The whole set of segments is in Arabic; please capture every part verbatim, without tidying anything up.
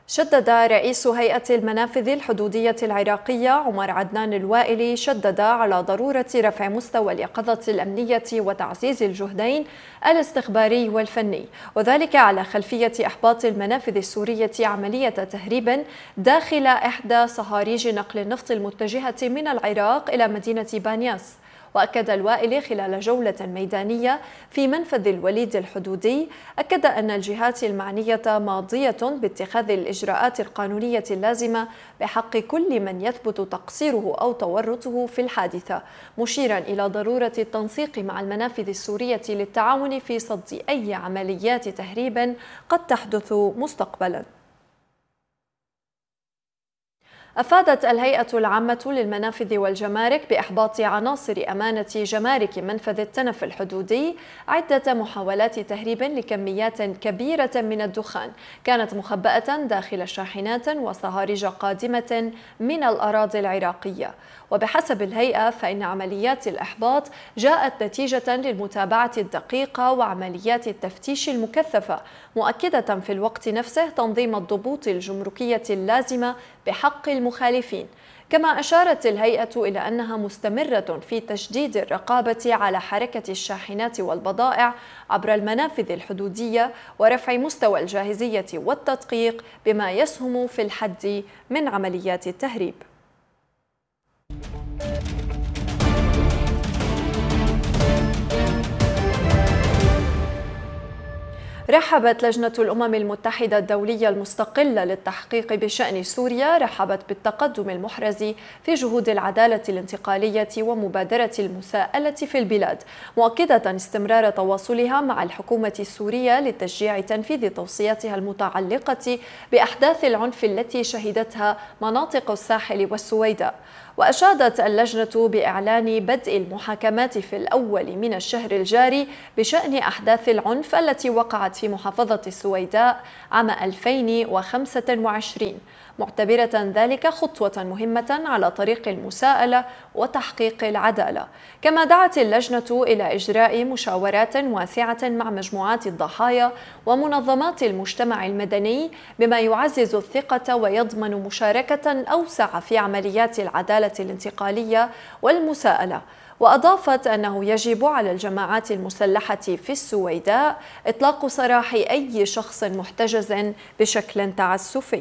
شدد رئيس هيئة المنافذ الحدودية العراقية عمر عدنان الوائلي شدد على ضرورة رفع مستوى اليقظة الأمنية وتعزيز الجهدين الاستخباري والفني، وذلك على خلفية إحباط المنافذ السورية عملية تهريب داخل إحدى صهاريج نقل النفط المتجهة من العراق إلى مدينة بانياس. وأكد الوائلي خلال جولة ميدانية في منفذ الوليد الحدودي أكد أن الجهات المعنية ماضية باتخاذ الإجراءات القانونية اللازمة بحق كل من يثبت تقصيره أو تورطه في الحادثة، مشيرا إلى ضرورة التنسيق مع المنافذ السورية للتعاون في صد أي عمليات تهريب قد تحدث مستقبلا. أفادت الهيئة العامة للمنافذ والجمارك بإحباط عناصر أمانة جمارك منفذ التنف الحدودي عدة محاولات تهريب لكميات كبيرة من الدخان كانت مخبأة داخل شاحنات وصهاريج قادمة من الأراضي العراقية. وبحسب الهيئة فإن عمليات الإحباط جاءت نتيجة للمتابعة الدقيقة وعمليات التفتيش المكثفة، مؤكدة في الوقت نفسه تنظيم الضبوط الجمركية اللازمة بحق المخالفين. كما أشارت الهيئة إلى أنها مستمرة في تشديد الرقابة على حركة الشاحنات والبضائع عبر المنافذ الحدودية ورفع مستوى الجاهزية والتدقيق بما يسهم في الحد من عمليات التهريب. رحبت لجنة الأمم المتحدة الدولية المستقلة للتحقيق بشأن سوريا رحبت بالتقدم المحرز في جهود العدالة الانتقالية ومبادرة المساءلة في البلاد، مؤكدة استمرار تواصلها مع الحكومة السورية لتشجيع تنفيذ توصياتها المتعلقة بأحداث العنف التي شهدتها مناطق الساحل والسويداء. وأشادت اللجنة بإعلان بدء المحاكمات في الأول من الشهر الجاري بشأن أحداث العنف التي وقعت في محافظة السويداء عام ألفين وخمسة وعشرين، معتبرة ذلك خطوة مهمة على طريق المساءلة وتحقيق العدالة. كما دعت اللجنة إلى إجراء مشاورات واسعة مع مجموعات الضحايا ومنظمات المجتمع المدني بما يعزز الثقة ويضمن مشاركة أوسع في عمليات العدالة الانتقالية والمساءلة. وأضافت أنه يجب على الجماعات المسلحة في السويداء إطلاق سراح أي شخص محتجز بشكل تعسفي.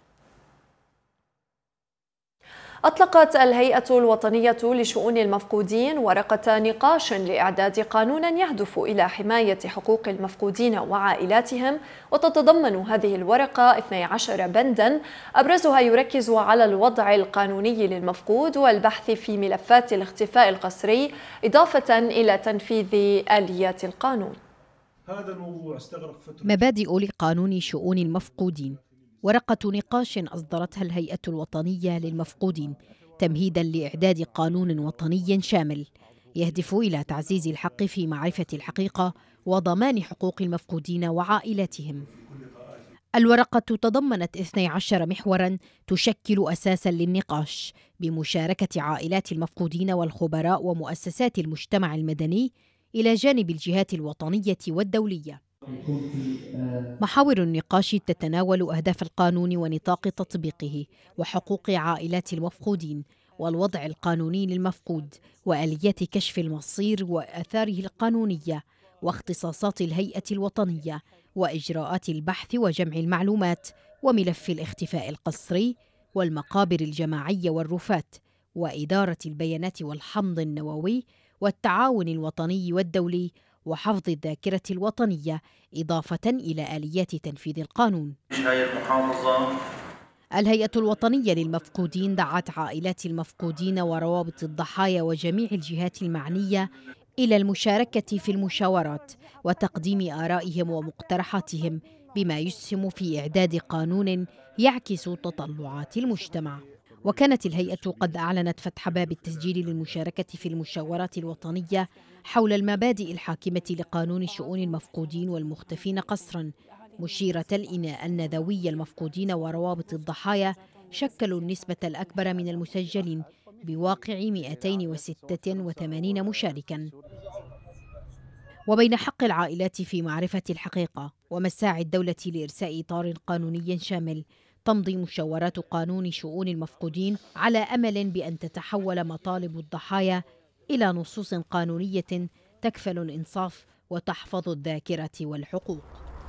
أطلقت الهيئة الوطنية لشؤون المفقودين ورقة نقاش لإعداد قانون يهدف إلى حماية حقوق المفقودين وعائلاتهم، وتتضمن هذه الورقة اثني عشر بندا أبرزها يركز على الوضع القانوني للمفقود والبحث في ملفات الاختفاء القسري، إضافة إلى تنفيذ آليات القانون. هذا الموضوع استغرق فترة. مبادئ لقانون شؤون المفقودين، ورقة نقاش أصدرتها الهيئة الوطنية للمفقودين تمهيداً لإعداد قانون وطني شامل يهدف إلى تعزيز الحق في معرفة الحقيقة وضمان حقوق المفقودين وعائلاتهم. الورقة تضمنت اثني عشر محوراً تشكل أساساً للنقاش بمشاركة عائلات المفقودين والخبراء ومؤسسات المجتمع المدني إلى جانب الجهات الوطنية والدولية. محاور النقاش تتناول أهداف القانون ونطاق تطبيقه وحقوق عائلات المفقودين والوضع القانوني للمفقود وآليات كشف المصير وآثاره القانونية واختصاصات الهيئة الوطنية وإجراءات البحث وجمع المعلومات وملف الاختفاء القسري والمقابر الجماعية والرفات وإدارة البيانات والحمض النووي والتعاون الوطني والدولي وحفظ الذاكرة الوطنية، إضافة إلى آليات تنفيذ القانون. الهيئة الوطنية للمفقودين دعت عائلات المفقودين وروابط الضحايا وجميع الجهات المعنية إلى المشاركة في المشاورات وتقديم آرائهم ومقترحاتهم بما يسهم في إعداد قانون يعكس تطلعات المجتمع. وكانت الهيئة قد أعلنت فتح باب التسجيل للمشاركة في المشاورات الوطنية حول المبادئ الحاكمة لقانون شؤون المفقودين والمختفين قسرا، مشيرة إلى أن ذوي المفقودين وروابط الضحايا شكلوا النسبة الأكبر من المسجلين بواقع مئتين وستة وثمانين مشاركا. وبين حق العائلات في معرفة الحقيقة ومساعي الدولة لإرساء إطار قانوني شامل تمضي مشاورات قانون شؤون المفقودين على أمل بأن تتحول مطالب الضحايا إلى نصوص قانونية تكفل الإنصاف وتحفظ الذاكرة والحقوق.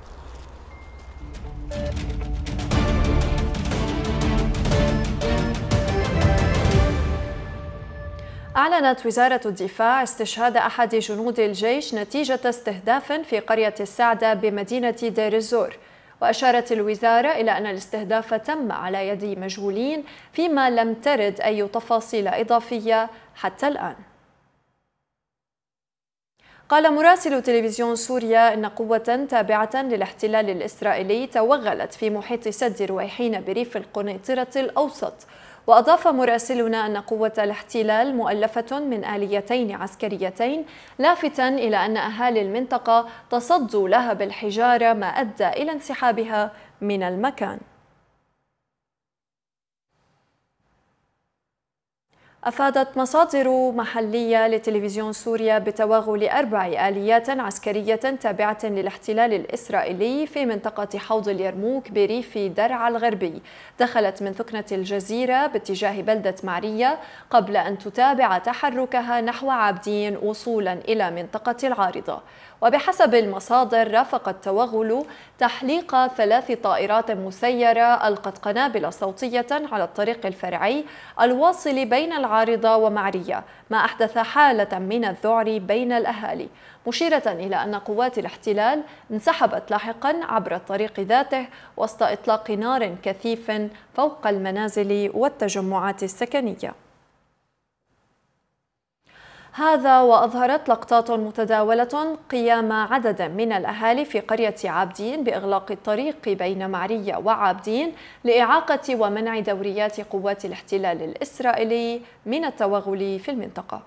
أعلنت وزارة الدفاع استشهاد أحد جنود الجيش نتيجة استهداف في قرية السعدة بمدينة دير الزور، وأشارت الوزارة إلى أن الاستهداف تم على يد مجهولين فيما لم ترد أي تفاصيل إضافية حتى الآن. قال مراسل تلفزيون سوريا إن قوة تابعة للاحتلال الإسرائيلي توغلت في محيط سد رويحين بريف القنيطرة الأوسط. وأضاف مراسلنا أن قوة الاحتلال مؤلفة من آليتين عسكريتين، لافتاً إلى أن أهالي المنطقة تصدوا لها بالحجارة ما أدى إلى انسحابها من المكان. أفادت مصادر محلية لتلفزيون سوريا بتوغل أربع آليات عسكرية تابعة للاحتلال الإسرائيلي في منطقة حوض اليرموك بريف درعا الغربي، دخلت من ثكنة الجزيرة باتجاه بلدة معرية قبل أن تتابع تحركها نحو عابدين وصولا إلى منطقة العارضة. وبحسب المصادر رافق التوغل تحليق ثلاث طائرات مسيرة ألقت قنابل صوتية على الطريق الفرعي الواصل بين العارضة ومعرية، ما أحدث حالة من الذعر بين الأهالي، مشيرة إلى أن قوات الاحتلال انسحبت لاحقا عبر الطريق ذاته وسط إطلاق نار كثيف فوق المنازل والتجمعات السكنية. هذا وأظهرت لقطات متداولة قيام عدد من الأهالي في قرية عابدين بإغلاق الطريق بين معرية وعابدين لإعاقة ومنع دوريات قوات الاحتلال الإسرائيلي من التوغل في المنطقة.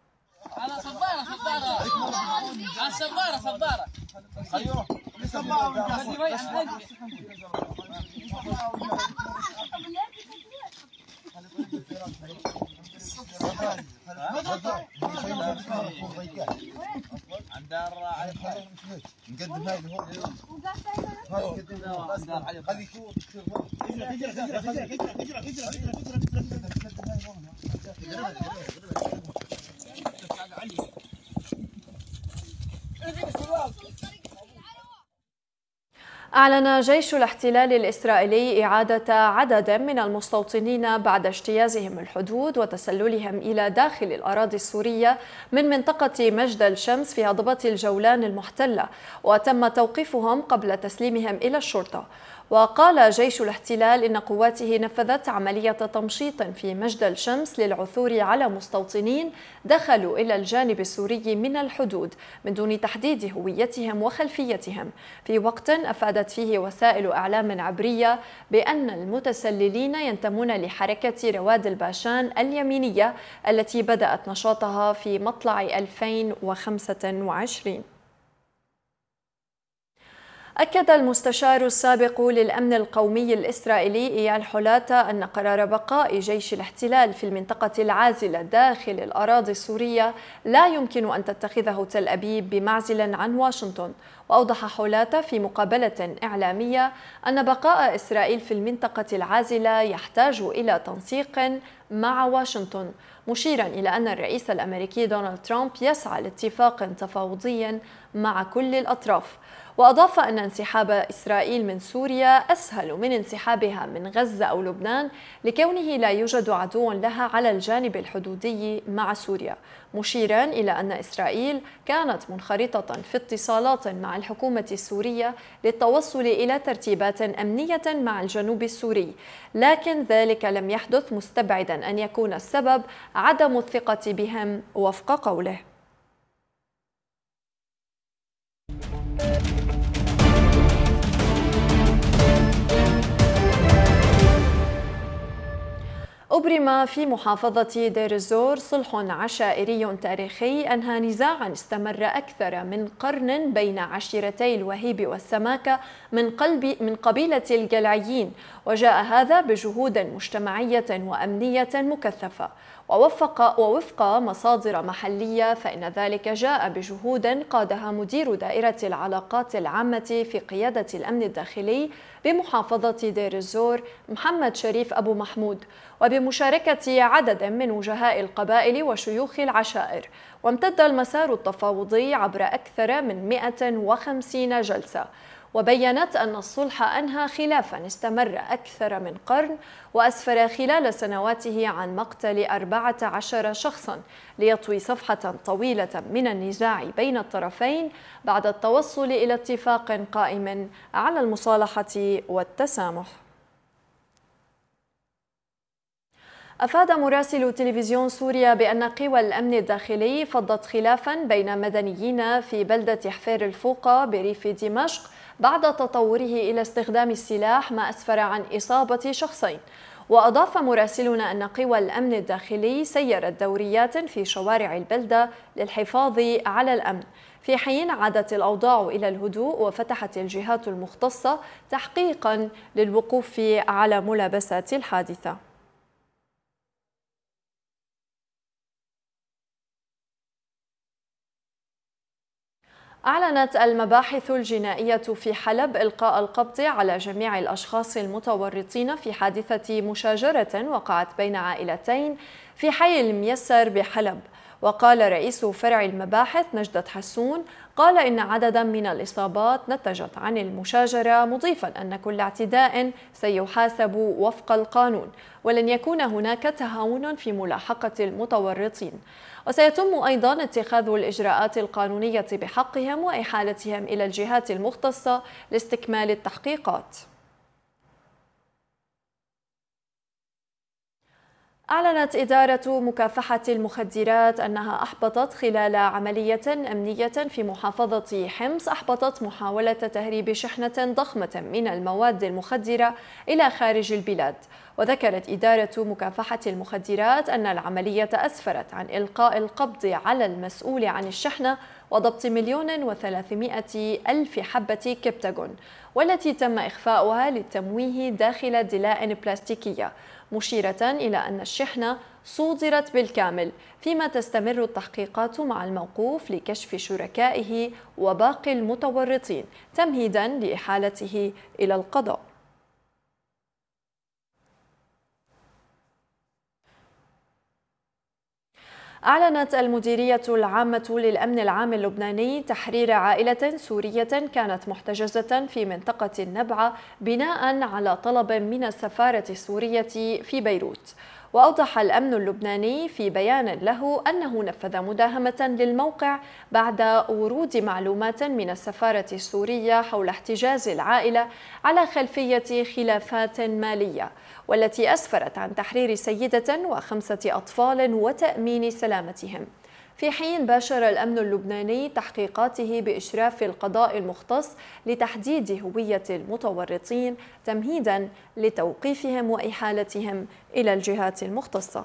أعلن جيش الاحتلال الإسرائيلي إعادة عدد من المستوطنين بعد اجتيازهم الحدود وتسللهم إلى داخل الأراضي السورية من منطقة مجد الشمس في هضبة الجولان المحتلة، وتم توقيفهم قبل تسليمهم إلى الشرطة. وقال جيش الاحتلال إن قواته نفذت عملية تمشيط في مجد الشمس للعثور على مستوطنين دخلوا إلى الجانب السوري من الحدود من دون تحديد هويتهم وخلفيتهم، في وقت أفادت فيه وسائل إعلام عبرية بأن المتسللين ينتمون لحركة رواد الباشان اليمينية التي بدأت نشاطها في مطلع ألفين وخمسة وعشرين. أكد المستشار السابق للأمن القومي الإسرائيلي إيال حولاتا أن قرار بقاء جيش الاحتلال في المنطقة العازلة داخل الأراضي السورية لا يمكن أن تتخذه تل أبيب بمعزل عن واشنطن. وأوضح حولاتا في مقابلة إعلامية أن بقاء إسرائيل في المنطقة العازلة يحتاج إلى تنسيق مع واشنطن، مشيرا إلى أن الرئيس الأمريكي دونالد ترامب يسعى لاتفاق تفاوضي مع كل الأطراف. وأضاف أن انسحاب إسرائيل من سوريا أسهل من انسحابها من غزة أو لبنان لكونه لا يوجد عدو لها على الجانب الحدودي مع سوريا، مشيرا إلى أن إسرائيل كانت منخرطة في اتصالات مع الحكومة السورية للتوصل إلى ترتيبات أمنية مع الجنوب السوري، لكن ذلك لم يحدث، مستبعدا أن يكون السبب عدم الثقة بهم وفق قوله. أبرم في محافظة دير الزور صلح عشائري تاريخي أنهى نزاعا استمر أكثر من قرن بين عشيرتي الوهيب والسماكة من قلب من قبيلة الجلعيين، وجاء هذا بجهود مجتمعية وأمنية مكثفة. ووفق ووفق مصادر محلية فإن ذلك جاء بجهود قادها مدير دائرة العلاقات العامة في قيادة الأمن الداخلي بمحافظة دير الزور محمد شريف أبو محمود، وبمشاركة عدد من وجهاء القبائل وشيوخ العشائر. وامتد المسار التفاوضي عبر أكثر من مئة وخمسين جلسة، وبيّنت أن الصلح أنهى خلافاً استمر أكثر من قرن وأسفر خلال سنواته عن مقتل أربعة عشر شخصاً، ليطوي صفحة طويلة من النزاع بين الطرفين بعد التوصل إلى اتفاق قائم على المصالحة والتسامح. أفاد مراسل تلفزيون سوريا بأن قوى الأمن الداخلي فضت خلافاً بين مدنيين في بلدة حفير الفوقة بريف دمشق بعد تطوره إلى استخدام السلاح، ما أسفر عن إصابة شخصين. وأضاف مراسلنا أن قوى الأمن الداخلي سيرت دوريات في شوارع البلدة للحفاظ على الأمن، في حين عادت الأوضاع إلى الهدوء وفتحت الجهات المختصة تحقيقاً للوقوف على ملابسات الحادثة. أعلنت المباحث الجنائية في حلب إلقاء القبض على جميع الأشخاص المتورطين في حادثة مشاجرة وقعت بين عائلتين في حي الميسر بحلب. وقال رئيس فرع المباحث نجدة حسون قال إن عددا من الإصابات نتجت عن المشاجرة، مضيفا أن كل اعتداء سيحاسب وفق القانون ولن يكون هناك تهاون في ملاحقة المتورطين، وسيتم أيضا اتخاذ الإجراءات القانونية بحقهم وإحالتهم إلى الجهات المختصة لاستكمال التحقيقات. أعلنت إدارة مكافحة المخدرات أنها أحبطت خلال عملية أمنية في محافظة حمص أحبطت محاولة تهريب شحنة ضخمة من المواد المخدرة إلى خارج البلاد. وذكرت إدارة مكافحة المخدرات أن العملية أسفرت عن إلقاء القبض على المسؤول عن الشحنة وضبط مليون وثلاثمائة ألف حبة كبتاغون، والتي تم إخفاؤها للتمويه داخل دلائن بلاستيكية، مشيرة إلى أن الشحنة صودرت بالكامل، فيما تستمر التحقيقات مع الموقوف لكشف شركائه وباقي المتورطين تمهيدا لإحالته إلى القضاء. أعلنت المديرية العامة للأمن العام اللبناني تحرير عائلة سورية كانت محتجزة في منطقة النبعة بناء على طلب من السفارة السورية في بيروت. وأوضح الأمن اللبناني في بيان له أنه نفذ مداهمة للموقع بعد ورود معلومات من السفارة السورية حول احتجاز العائلة على خلفية خلافات مالية، والتي أسفرت عن تحرير سيدة وخمسة أطفال وتأمين سلامتهم، في حين باشر الأمن اللبناني تحقيقاته بإشراف القضاء المختص لتحديد هوية المتورطين تمهيدا لتوقيفهم وإحالتهم إلى الجهات المختصة.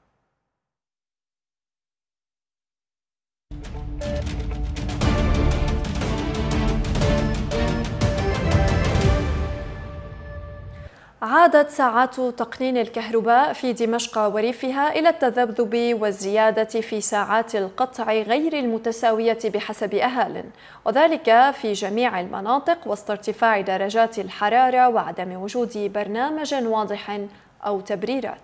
عادت ساعات تقنين الكهرباء في دمشق وريفها إلى التذبذب والزيادة في ساعات القطع غير المتساوية بحسب أهالٍ، وذلك في جميع المناطق وسط ارتفاع درجات الحرارة وعدم وجود برنامج واضح أو تبريرات.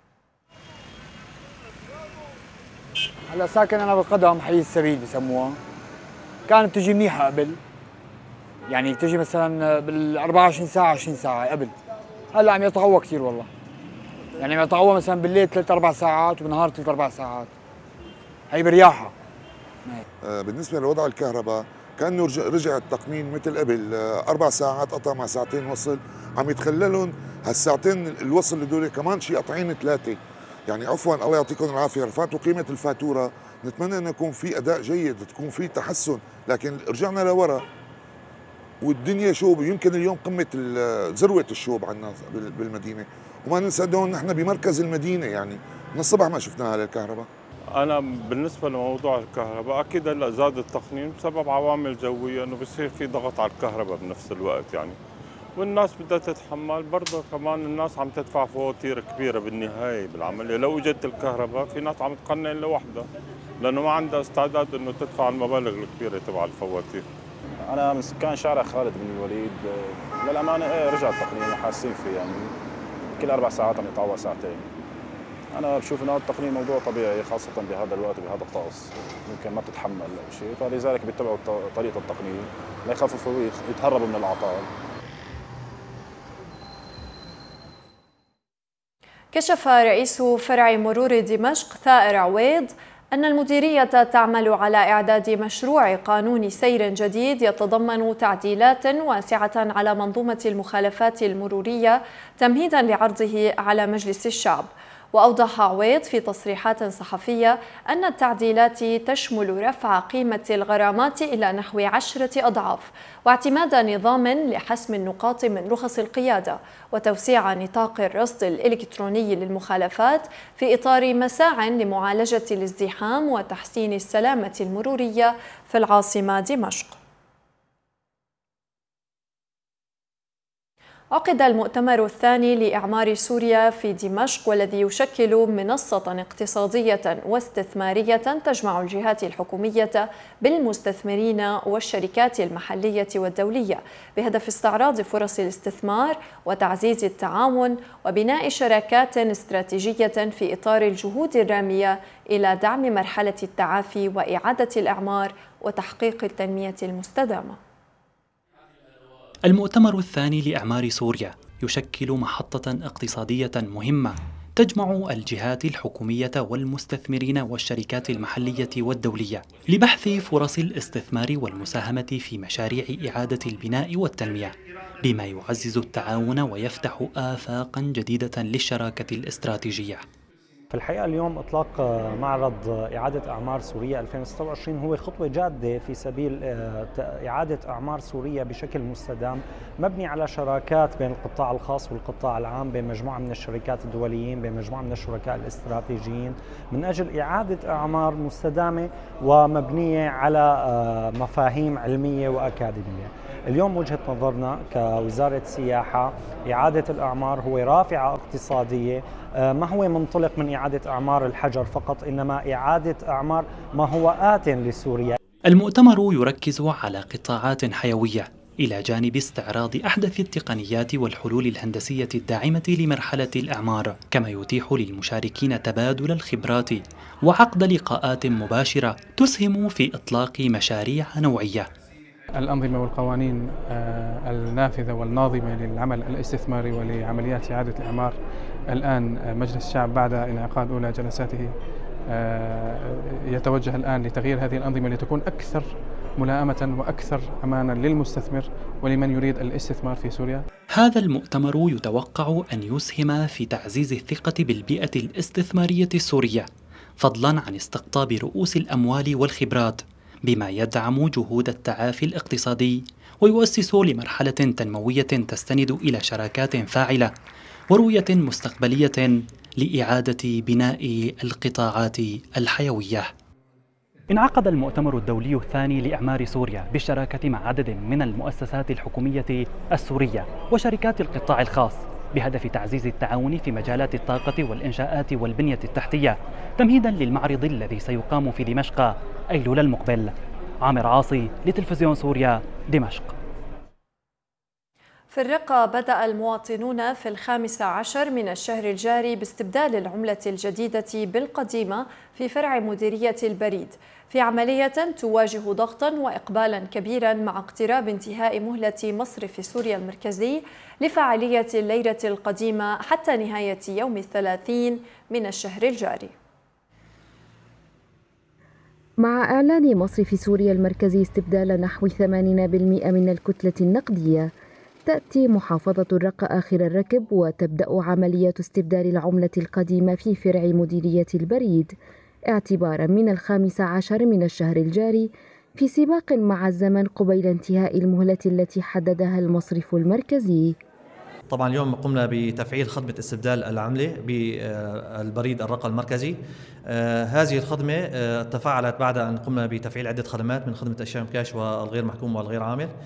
هلا ساكن أنا بالقدم، حي السبيل بسموها. كانت تجي منيحة قبل، يعني تجي مثلا بال أربعة وعشرين ساعة عشرين ساعة قبل. هلا عم يتقوى كثير والله، يعني عم يتقوى مثلا بالليل ثلاث أربع ساعات وبالنهار ثلاث أربع ساعات، هي برياحة. آه بالنسبة لوضع الكهرباء كأنه رجع التقنين مثل قبل، آه أربع ساعات قطع مع ساعتين وصل، عم يتخللهم هالساعتين الوصل هدول كمان شيء قطعين ثلاثة، يعني عفوا الله يعطيكم العافية، رفعتوا قيمة الفاتورة، نتمنى أن يكون في أداء جيد، تكون في تحسن، لكن رجعنا لورا والدنيا شوب، يمكن اليوم قمة ذروة الشوب عندنا بالمدينة، وما ننسى انه نحن بمركز المدينة، يعني من الصبح ما شفناها للكهرباء. أنا بالنسبة لموضوع الكهرباء أكيد هلا زاد التقنين بسبب عوامل جوية، إنه بصير في ضغط على الكهرباء بنفس الوقت يعني، والناس بدها تتحمل برضه. كمان الناس عم تدفع فواتير كبيرة بالنهاية بالعملية. لو اجت الكهرباء في ناس عم تقنن لوحدها لأنه ما عندها استعداد إنه تدفع المبالغ الكبيرة تبع الفواتير. أنا من سكان شارع خالد بن الوليد. للأمانة إيه رجع التقنين وحاسين فيه، يعني كل أربع ساعات عم يطلعوا ساعتين. أنا بشوف إنه التقنين موضوع طبيعي خاصة بهذا الوقت وبهذا الطقس، يمكن ما بتتحمل شيء، فلذلك بيتبعوا طريقة التقنين ليخففوا ويتهربوا من الأعطال. كشف رئيس فرع مرور دمشق ثائر عويض أن المديرية تعمل على إعداد مشروع قانون سير جديد يتضمن تعديلات واسعة على منظومة المخالفات المرورية تمهيدا لعرضه على مجلس الشعب. وأوضح عويض في تصريحات صحفية أن التعديلات تشمل رفع قيمة الغرامات إلى نحو عشرة أضعاف، واعتماد نظام لحسم النقاط من رخص القيادة، وتوسيع نطاق الرصد الإلكتروني للمخالفات في إطار مساع لمعالجة الازدحام وتحسين السلامة المرورية في العاصمة دمشق. عقد المؤتمر الثاني لإعمار سوريا في دمشق، والذي يشكل منصة اقتصادية واستثمارية تجمع الجهات الحكومية بالمستثمرين والشركات المحلية والدولية بهدف استعراض فرص الاستثمار وتعزيز التعاون وبناء شراكات استراتيجية في إطار الجهود الرامية إلى دعم مرحلة التعافي وإعادة الإعمار وتحقيق التنمية المستدامة. المؤتمر الثاني لإعمار سوريا يشكل محطة اقتصادية مهمة تجمع الجهات الحكومية والمستثمرين والشركات المحلية والدولية لبحث فرص الاستثمار والمساهمة في مشاريع إعادة البناء والتنمية، بما يعزز التعاون ويفتح آفاقا جديدة للشراكة الاستراتيجية. في الحقيقة اليوم إطلاق معرض إعادة أعمار سوريا ألفين وستة وعشرين هو خطوة جادة في سبيل إعادة أعمار سوريا بشكل مستدام، مبني على شراكات بين القطاع الخاص والقطاع العام، بين مجموعة من الشركات الدوليين، بين مجموعة من الشركاء الاستراتيجيين، من أجل إعادة أعمار مستدامة ومبنية على مفاهيم علمية وأكاديمية. اليوم وجهة نظرنا كوزارة سياحة إعادة الأعمار هو رافعة اقتصادية، ما هو منطلق من إعادة أعمار الحجر فقط، إنما إعادة أعمار ما هو آت لسوريا. المؤتمر يركز على قطاعات حيوية إلى جانب استعراض أحدث التقنيات والحلول الهندسية الداعمة لمرحلة الإعمار، كما يتيح للمشاركين تبادل الخبرات وعقد لقاءات مباشرة تسهم في إطلاق مشاريع نوعية. الأنظمة والقوانين النافذة والناظمة للعمل الاستثماري ولعمليات إعادة الإعمار الآن مجلس الشعب بعد انعقاد أولى جلساته يتوجه الآن لتغيير هذه الأنظمة لتكون أكثر ملائمة وأكثر أمانا للمستثمر ولمن يريد الاستثمار في سوريا. هذا المؤتمر يتوقع أن يسهم في تعزيز الثقة بالبيئة الاستثمارية السورية، فضلا عن استقطاب رؤوس الأموال والخبرات، بما يدعم جهود التعافي الاقتصادي ويؤسس لمرحلة تنموية تستند إلى شراكات فاعلة ورؤية مستقبلية لإعادة بناء القطاعات الحيوية. انعقد المؤتمر الدولي الثاني لإعمار سوريا بالشراكة مع عدد من المؤسسات الحكومية السورية وشركات القطاع الخاص بهدف تعزيز التعاون في مجالات الطاقة والإنشاءات والبنية التحتية، تمهيدا للمعرض الذي سيقام في دمشق أيلول المقبل. عامر عاصي لتلفزيون سوريا، دمشق. في الرقة بدأ المواطنون في الخامس عشر من الشهر الجاري باستبدال العملة الجديدة بالقديمة في فرع مديرية البريد، في عملية تواجه ضغطا وإقبالا كبيرا مع اقتراب انتهاء مهلة مصرف سوريا المركزي لفعالية الليرة القديمة حتى نهاية يوم الثلاثين من الشهر الجاري. مع إعلان مصرف سوريا المركزي استبدال نحو ثمانين بالمئة من الكتلة النقدية، تأتي محافظة الرقة آخر الركب وتبدأ عملية استبدال العملة القديمة في فرع مديرية البريد اعتبارا من الخامس عشر من الشهر الجاري، في سباق مع الزمن قبيل انتهاء المهلة التي حددها المصرف المركزي. طبعا اليوم قمنا بتفعيل خدمة استبدال العملة بالبريد الرقة المركزي. هذه الخدمة تفاعلت بعد أن قمنا بتفعيل عدة خدمات من خدمة الشام كاش والغير محكوم والغير عامل.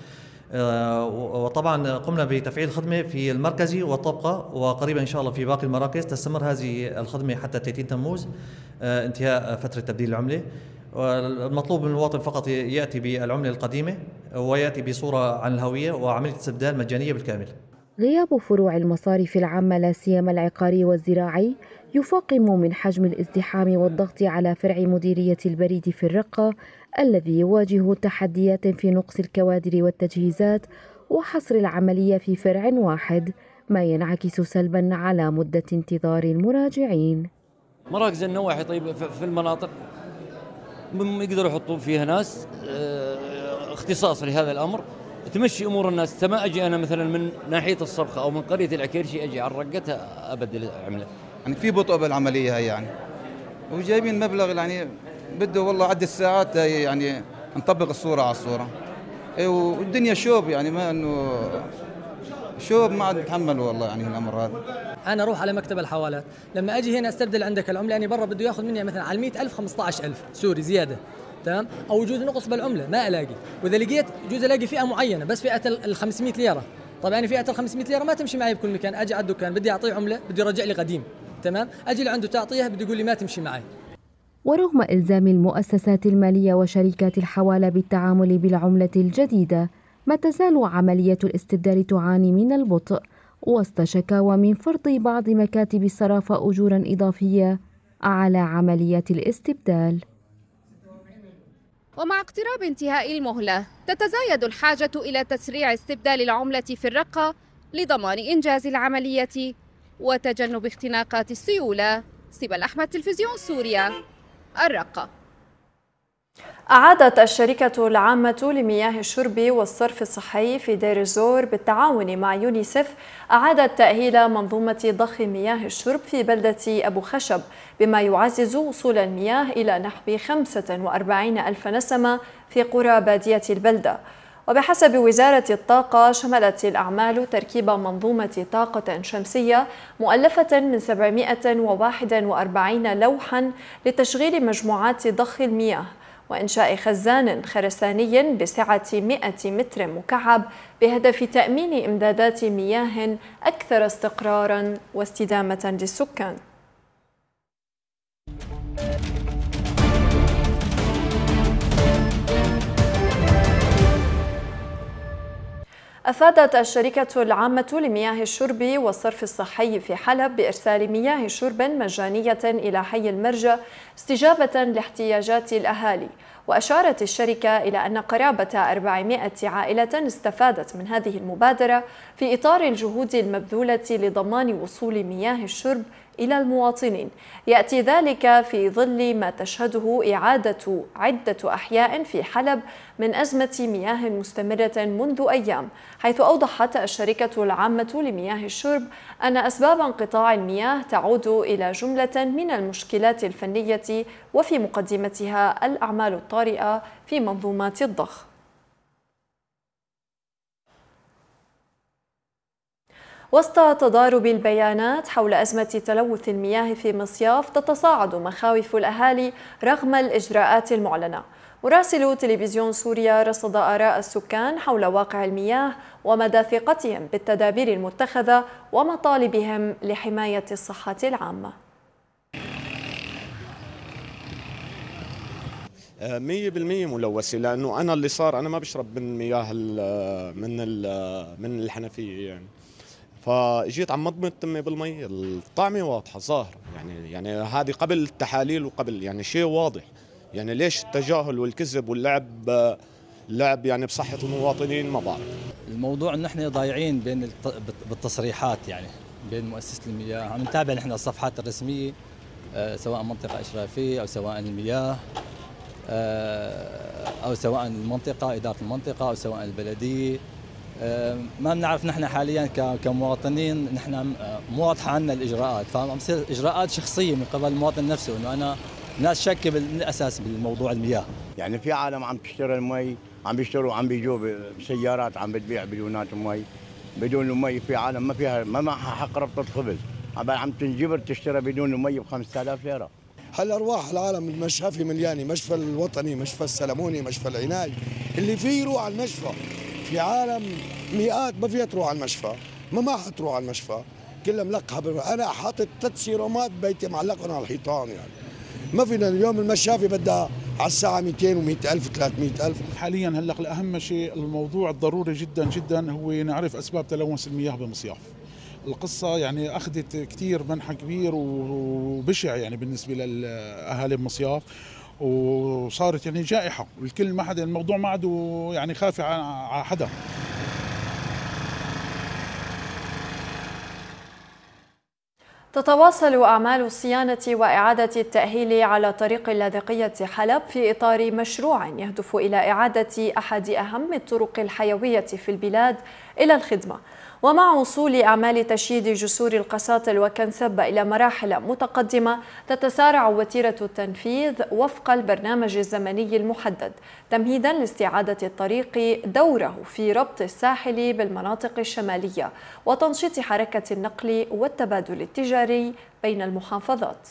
وطبعا قمنا بتفعيل الخدمة في المركزي والطبقة، وقريبا إن شاء الله في باقي المراكز تستمر هذه الخدمة حتى ثلاثين تموز انتهاء فترة تبديل العملة. والمطلوب من المواطن فقط يأتي بالعملة القديمة ويأتي بصورة عن الهوية، وعملية استبدال مجانية بالكامل. غياب فروع المصارف العامة لا سيما العقاري والزراعي يفاقم من حجم الازدحام والضغط على فرع مديرية البريد في الرقة الذي يواجه تحديات في نقص الكوادر والتجهيزات وحصر العملية في فرع واحد، ما ينعكس سلبا على مدة انتظار المراجعين. مراكز النواحي طيب في المناطق يقدروا يحطوا فيها ناس اختصاص لهذا الأمر تمشي امور الناس. ما اجي انا مثلا من ناحيه الصرخه او من قريه العكيرشي اجي على رقتها ابدل العمله. يعني في بطء بالعمليه هي يعني، وجايبين مبلغ يعني بده والله عد الساعات يعني نطبق الصوره على الصوره. والدنيا شوب يعني، ما انه شوب ما عاد نتحمل والله يعني الامر هذا. انا اروح على مكتب الحوالات، لما اجي هنا استبدل عندك العمله يعني برا بده ياخذ مني مثلا على مئة ألف خمسة عشر ألف سوري زياده، تمام؟ او يجوز نقص بالعمله ما الاقي، واذا لقيت يجوز الاقي فئه معينه بس فئه ال خمسمئة ليره. طبعا يعني فئه ال خمسمئة ليره ما تمشي معي بكل مكان، اجي على الدكان بدي اعطيه عمله بده يرجع لي قديم، تمام؟ اجي لعنده تعطيها بده يقول لي ما تمشي معي. ورغم إلزام المؤسسات المالية وشركات الحوالة بالتعامل بالعملة الجديدة، ما تزال عملية الاستبدال تعاني من البطء وسط شكاوى من فرض بعض مكاتب الصرافة أجورا إضافية على عمليات الاستبدال. ومع اقتراب انتهاء المهلة تتزايد الحاجة إلى تسريع استبدال العملة في الرقة لضمان إنجاز العملية وتجنب اختناقات السيولة. سبل أحمد، تلفزيون سوريا، الرقة. أعادت الشركة العامة لمياه الشرب والصرف الصحي في دير الزور بالتعاون مع يونيسف أعادت تأهيل منظومة ضخ مياه الشرب في بلدة أبو خشب، بما يعزز وصول المياه إلى نحو خمسة وأربعين ألف نسمة في قرى بادية البلدة. وبحسب وزارة الطاقة شملت الأعمال تركيب منظومة طاقة شمسية مؤلفة من سبعمئة وواحد وأربعين لوحا لتشغيل مجموعات ضخ المياه، وإنشاء خزان خرساني بسعة مئة متر مكعب بهدف تأمين إمدادات مياه أكثر استقراراً واستدامة للسكان. أفادت الشركة العامة لمياه الشرب والصرف الصحي في حلب بإرسال مياه شرب مجانية إلى حي المرجة استجابة لاحتياجات الأهالي. وأشارت الشركة إلى أن قرابة أربعمئة عائلة استفادت من هذه المبادرة في إطار الجهود المبذولة لضمان وصول مياه الشرب إلى المواطنين. يأتي ذلك في ظل ما تشهده إعادة عدة أحياء في حلب من أزمة مياه مستمرة منذ أيام، حيث أوضحت الشركة العامة لمياه الشرب أن أسباب انقطاع المياه تعود إلى جملة من المشكلات الفنية وفي مقدمتها الأعمال الطارئة في منظومات الضخ. وسط تضارب البيانات حول أزمة تلوث المياه في مصياف، تتصاعد مخاوف الأهالي رغم الإجراءات المعلنة. مراسل تلفزيون سوريا رصد آراء السكان حول واقع المياه ومدى ثقتهم بالتدابير المتخذة ومطالبهم لحماية الصحة العامة. مية بالمية ملوثة، لأنه أنا اللي صار أنا ما بشرب من مياه من من الحنفية يعني، فجيت عم مضمض تمي بالمي الطعمه واضحه ظاهره يعني يعني هذه قبل التحاليل وقبل يعني شيء واضح. يعني ليش التجاهل والكذب واللعب اللعب يعني بصحه المواطنين؟ ما بعرف. الموضوع انه احنا ضايعين بين بالتصريحات يعني بين مؤسسه المياه. عم نتابع نحن الصفحات الرسميه سواء منطقه اشرافيه او سواء المياه او سواء المنطقه اداره المنطقه او سواء البلديه. ما بنعرف نحن حاليا كمواطنين، نحن مو واضحه عنا الاجراءات، فعم تصير اجراءات شخصيه من قبل المواطن نفسه، انه انا ناس شاكه بالاساس بالموضوع المياه. يعني في عالم عم تشتري المي، عم بيشتروا عم بيجوا بسيارات عم بتبيع بدونات مي، بدون المي. في عالم ما فيها ما معها حق ربطه خبز، عم تنجبر تشتري بدون المي ب خمسة آلاف ليره. هل ارواح العالم المشافي مليانه، مشفى الوطني، مشفى السلموني، مشفى العناي، اللي فيه يروح على المشفى. في عالم مئات ما فيها تروح على المشفى، ما ما حتروح على المشفى، كلها ملقحه. انا حاطط ثلاث سيرومات ببيتي معلقهم على الحيطان، يعني ما فينا اليوم المشافي بدها على الساعه مئتين ومئة ألف وثلاثمئة ألف. حاليا هلا الاهم شيء الموضوع الضروري جدا جدا هو نعرف اسباب تلوث المياه بمصياف. القصه يعني اخذت كثير منحى كبير وبشع يعني بالنسبه للاهالي بمصياف، وصارت يعني جائحه، والكل ما حدا الموضوع ما عاد يعني خافي على حدا. تتواصل أعمال الصيانة وإعادة التأهيل على طريق اللاذقية حلب في إطار مشروع يهدف إلى إعادة أحد أهم الطرق الحيوية في البلاد إلى الخدمة. ومع وصول أعمال تشييد جسور القساطل وكنسب إلى مراحل متقدمة، تتسارع وتيرة التنفيذ وفق البرنامج الزمني المحدد، تمهيدا لاستعادة الطريق دوره في ربط الساحل بالمناطق الشمالية وتنشيط حركة النقل والتبادل التجاري بين المحافظات.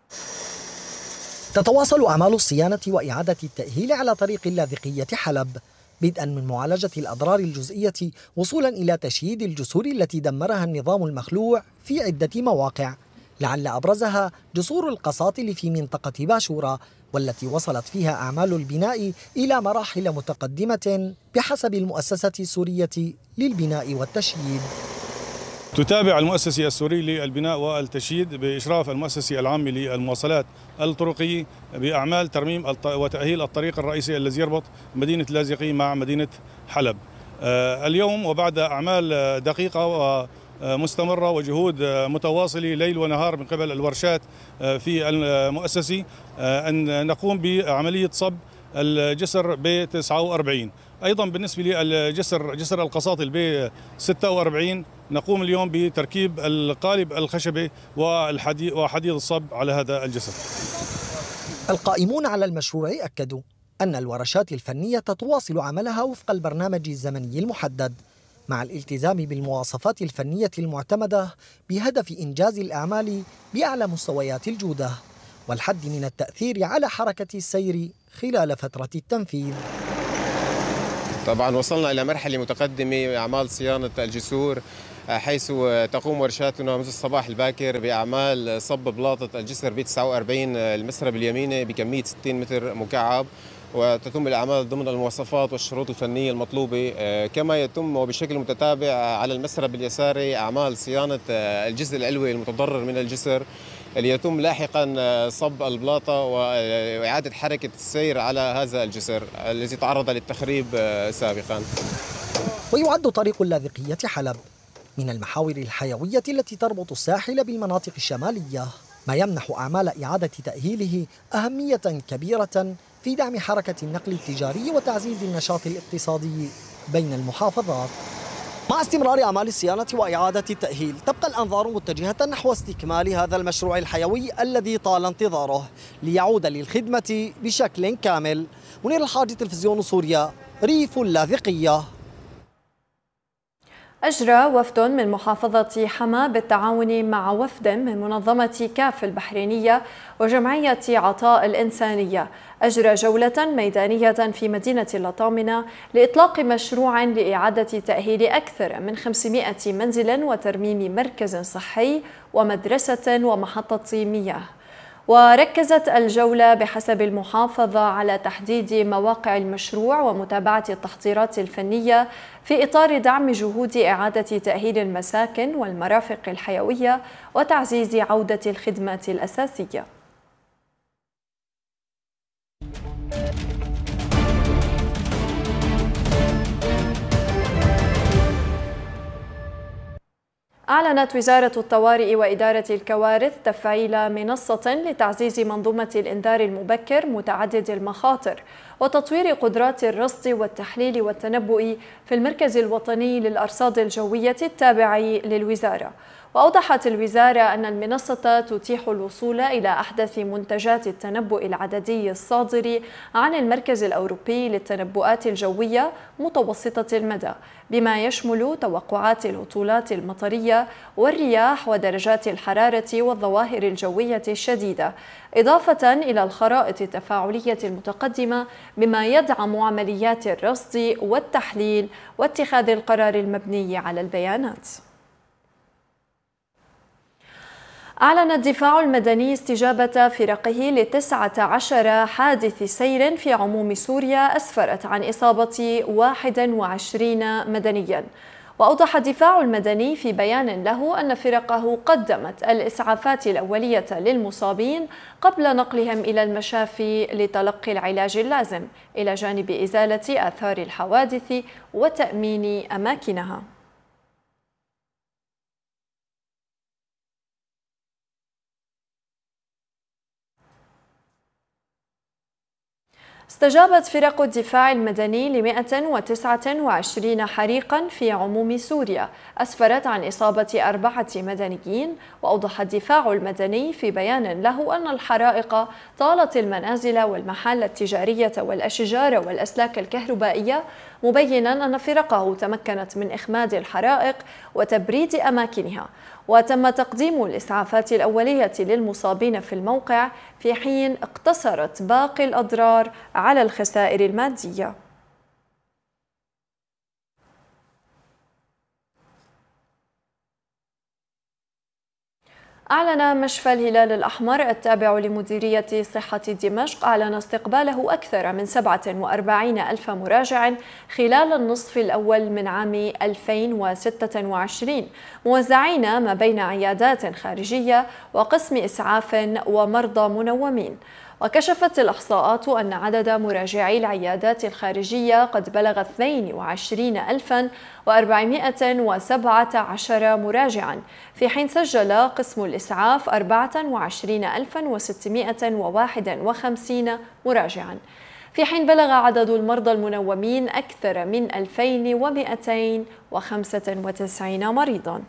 تتواصل أعمال الصيانة وإعادة التأهيل على طريق اللاذقية حلب، بدءا من معالجة الأضرار الجزئية وصولا إلى تشييد الجسور التي دمرها النظام المخلوع في عدة مواقع، لعل أبرزها جسور القساطل في منطقة باشورة، والتي وصلت فيها أعمال البناء إلى مراحل متقدمة بحسب المؤسسة السورية للبناء والتشييد. تتابع المؤسسة السورية للبناء والتشييد بإشراف المؤسسة العامة للمواصلات الطرقية بأعمال ترميم وتأهيل الطريق الرئيسي الذي يربط مدينة اللاذقية مع مدينة حلب. اليوم وبعد أعمال دقيقة ومستمرة وجهود متواصلة ليل ونهار من قبل الورشات في المؤسسة، أن نقوم بعملية صب الجسر ب تسعة وأربعين. أيضا بالنسبة للجسر جسر القساطل ب ستة وأربعين نقوم اليوم بتركيب القالب الخشبي والحديد وحديد الصب على هذا الجسر. القائمون على المشروع أكدوا أن الورشات الفنية تواصل عملها وفق البرنامج الزمني المحدد، مع الالتزام بالمواصفات الفنية المعتمدة بهدف إنجاز الأعمال بأعلى مستويات الجودة والحد من التأثير على حركة السير خلال فترة التنفيذ. طبعا وصلنا إلى مرحلة متقدمة بأعمال صيانة الجسور، حيث تقوم ورشاتنا منذ الصباح الباكر بأعمال صب بلاطة الجسر ب تسعة وأربعين المسرب اليميني بكمية ستين متر مكعب، وتتم الأعمال ضمن المواصفات والشروط الفنية المطلوبة، كما يتم وبشكل متتابع على المسرب اليساري أعمال صيانة الجزء العلوي المتضرر من الجسر، اللي يتم لاحقا صب البلاطة وإعادة حركة السير على هذا الجسر الذي تعرض للتخريب سابقا. ويعد طريق اللاذقية حلب من المحاور الحيوية التي تربط الساحل بالمناطق الشمالية، ما يمنح أعمال إعادة تأهيله أهمية كبيرة في دعم حركة النقل التجاري وتعزيز النشاط الاقتصادي بين المحافظات. مع استمرار أعمال الصيانة وإعادة التأهيل، تبقى الأنظار متجهة نحو استكمال هذا المشروع الحيوي الذي طال انتظاره ليعود للخدمة بشكل كامل. منير الحاج، تلفزيون سوريا، ريف اللاذقية. أجرى وفد من محافظة حما بالتعاون مع وفد من منظمة كاف البحرينية وجمعية عطاء الإنسانية أجرى جولة ميدانية في مدينة اللطامنة لإطلاق مشروع لإعادة تأهيل أكثر من خمسمائة منزل وترميم مركز صحي ومدرسة ومحطة مياه. وركزت الجولة بحسب المحافظة على تحديد مواقع المشروع ومتابعة التحضيرات الفنية في إطار دعم جهود إعادة تأهيل المساكن والمرافق الحيوية وتعزيز عودة الخدمات الأساسية. أعلنت وزارة الطوارئ وإدارة الكوارث تفعيل منصة لتعزيز منظومة الإنذار المبكر متعدد المخاطر وتطوير قدرات الرصد والتحليل والتنبؤ في المركز الوطني للأرصاد الجوية التابع للوزارة. وأوضحت الوزارة أن المنصة تتيح الوصول إلى أحدث منتجات التنبؤ العددي الصادر عن المركز الأوروبي للتنبؤات الجوية متوسطة المدى، بما يشمل توقعات الهطولات المطرية والرياح ودرجات الحرارة والظواهر الجوية الشديدة، إضافة إلى الخرائط التفاعلية المتقدمة بما يدعم عمليات الرصد والتحليل واتخاذ القرار المبني على البيانات. أعلن الدفاع المدني استجابة فرقه لتسعة عشر حادث سير في عموم سوريا أسفرت عن إصابة واحد وعشرين مدنياً. وأوضح الدفاع المدني في بيان له أن فرقه قدمت الإسعافات الأولية للمصابين قبل نقلهم إلى المشافي لتلقي العلاج اللازم، إلى جانب إزالة آثار الحوادث وتأمين أماكنها. استجابت فرق الدفاع المدني ل مئة وتسعة وعشرين حريقا في عموم سوريا أسفرت عن إصابة أربعة مدنيين. وأوضح الدفاع المدني في بيان له أن الحرائق طالت المنازل والمحال التجارية والأشجار والأسلاك الكهربائية، مبينا أن فرقه تمكنت من إخماد الحرائق وتبريد أماكنها، وتم تقديم الإسعافات الأولية للمصابين في الموقع، في حين اقتصرت باقي الأضرار على الخسائر المادية. أعلن مشفى الهلال الأحمر التابع لمديرية صحة دمشق أعلن استقباله أكثر من سبعة وأربعين ألف مراجع خلال النصف الأول من عام ألفين وستة وعشرين، موزعين ما بين عيادات خارجية وقسم إسعاف ومرضى منومين. وكشفت الإحصاءات أن عدد مراجعي العيادات الخارجية قد بلغ اثنين وعشرين ألفا وأربعمئة وسبعة عشر مراجعا، في حين سجل قسم الإسعاف أربعة وعشرين ألفا وستمئة وواحد وخمسين مراجعا، في حين بلغ عدد المرضى المنومين أكثر من ألفين ومئتين وخمسة وتسعين مريضا.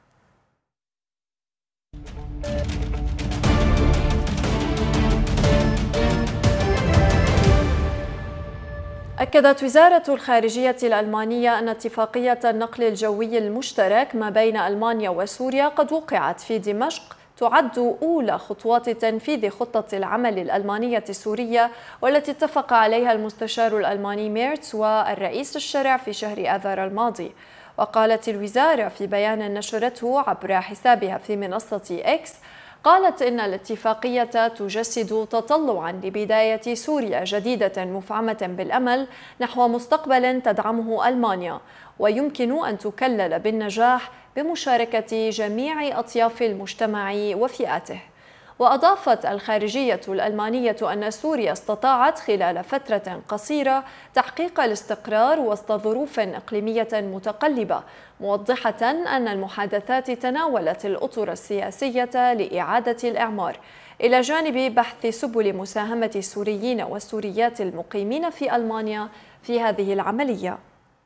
أكدت وزارة الخارجية الألمانية أن اتفاقية النقل الجوي المشترك ما بين ألمانيا وسوريا قد وقعت في دمشق، تعد أولى خطوات تنفيذ خطة العمل الألمانية السورية، والتي اتفق عليها المستشار الألماني ميرتس والرئيس الشرع في شهر آذار الماضي. وقالت الوزارة في بيان نشرته عبر حسابها في منصة إكس، قالت إن الاتفاقية تجسد تطلعاً لبداية سوريا جديدة مفعمة بالأمل نحو مستقبل تدعمه ألمانيا، ويمكن أن تكلل بالنجاح بمشاركة جميع أطياف المجتمع وفئاته. وأضافت الخارجية الألمانية أن سوريا استطاعت خلال فترة قصيرة تحقيق الاستقرار وسط ظروف إقليمية متقلبة، موضحة أن المحادثات تناولت الأطر السياسية لإعادة الإعمار، إلى جانب بحث سبل مساهمة السوريين والسوريات المقيمين في ألمانيا في هذه العملية.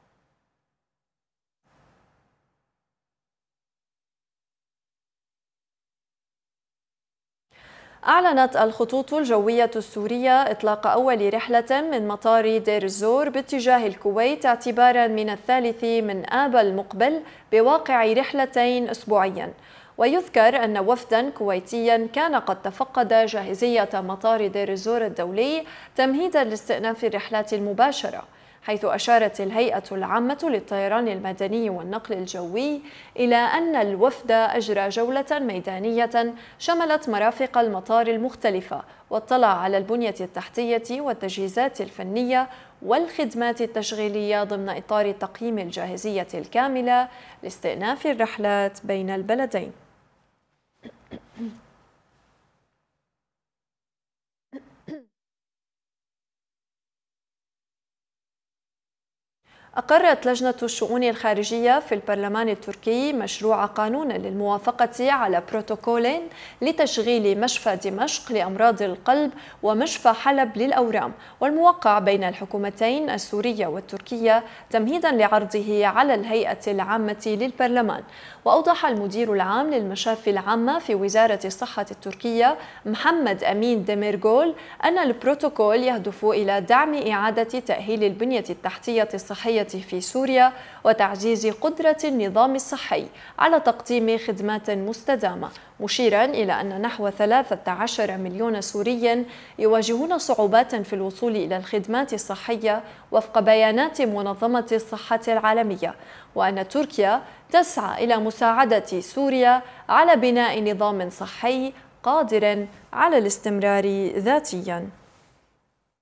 أعلنت الخطوط الجوية السورية إطلاق أول رحلة من مطار دير الزور باتجاه الكويت اعتباراً من الثالث من آب المقبل، بواقع رحلتين أسبوعياً. ويذكر أن وفداً كويتياً كان قد تفقد جاهزية مطار دير الزور الدولي تمهيداً لاستئناف الرحلات المباشرة، حيث أشارت الهيئة العامة للطيران المدني والنقل الجوي إلى أن الوفد أجرى جولة ميدانية شملت مرافق المطار المختلفة، واطلع على البنية التحتية والتجهيزات الفنية والخدمات التشغيلية ضمن إطار تقييم الجاهزية الكاملة لاستئناف الرحلات بين البلدين. أقرت لجنة الشؤون الخارجية في البرلمان التركي مشروع قانون للموافقة على بروتوكولين لتشغيل مشفى دمشق لأمراض القلب ومشفى حلب للأورام، والموقع بين الحكومتين السورية والتركية تمهيدا لعرضه على الهيئة العامة للبرلمان. وأوضح المدير العام للمشافي العامة في وزارة الصحة التركية محمد أمين ديميرغول أن البروتوكول يهدف إلى دعم إعادة تأهيل البنية التحتية الصحية في سوريا وتعزيز قدرة النظام الصحي على تقديم خدمات مستدامة، مشيرا إلى أن نحو ثلاثة عشر مليون سوري يواجهون صعوبات في الوصول إلى الخدمات الصحية وفق بيانات منظمة الصحة العالمية، وأن تركيا تسعى إلى مساعدة سوريا على بناء نظام صحي قادر على الاستمرار ذاتيا.